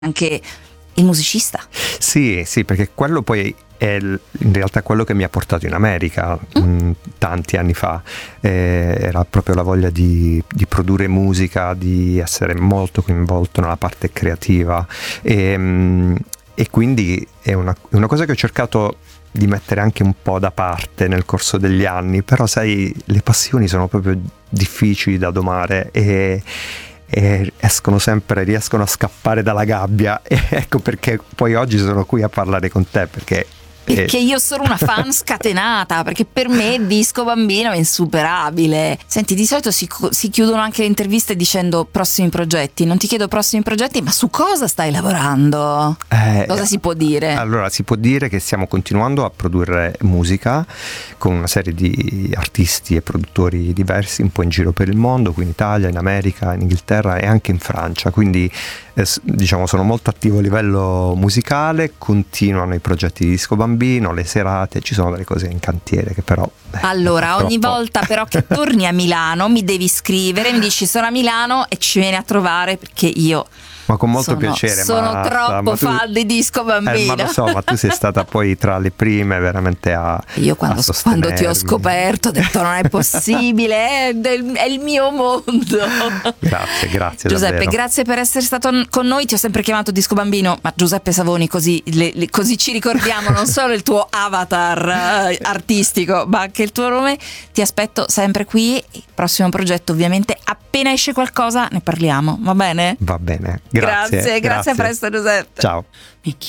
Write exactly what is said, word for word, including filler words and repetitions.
anche il musicista. Sì, sì, perché quello poi è in realtà quello che mi ha portato in America mm. mh, tanti anni fa. Eh, era proprio la voglia di, di produrre musica, di essere molto coinvolto nella parte creativa e, mh, e quindi è una, una cosa che ho cercato di mettere anche un po' da parte nel corso degli anni, però sai, le passioni sono proprio difficili da domare e e escono sempre, riescono a scappare dalla gabbia, e ecco perché poi oggi sono qui a parlare con te, perché perché io sono una fan scatenata, perché per me Disco Bambino è insuperabile. Senti, di solito si, si chiudono anche le interviste dicendo prossimi progetti. Non ti chiedo prossimi progetti, ma su cosa stai lavorando? Eh, cosa si può dire? Allora, si può dire che stiamo continuando a produrre musica con una serie di artisti e produttori diversi un po' in giro per il mondo, qui in Italia, in America, in Inghilterra e anche in Francia, quindi eh, diciamo sono molto attivo a livello musicale, continuano i progetti di Disco Bambino, le serate, ci sono delle cose in cantiere che però eh, allora ogni troppo. volta però che torni a Milano mi devi scrivere, mi dici sono a Milano e ci vieni a trovare, perché io ma con molto sono, piacere sono Marta, troppo ma tu, fan di Disco Bambino. eh, ma lo so, ma tu sei stata poi tra le prime veramente a io quando, a quando ti ho scoperto ho detto non è possibile, è, del, è il mio mondo. Grazie, grazie Giuseppe, davvero. grazie per essere stato con noi. Ti ho sempre chiamato Disco Bambino, ma Giuseppe Savoni, così, le, le, così ci ricordiamo non solo il tuo avatar eh, artistico, ma anche il tuo nome. Ti aspetto sempre qui. Il prossimo progetto, ovviamente, appena esce qualcosa ne parliamo, va bene? Va bene, grazie. Grazie, grazie, grazie. a presto Giuseppe. Ciao. Mi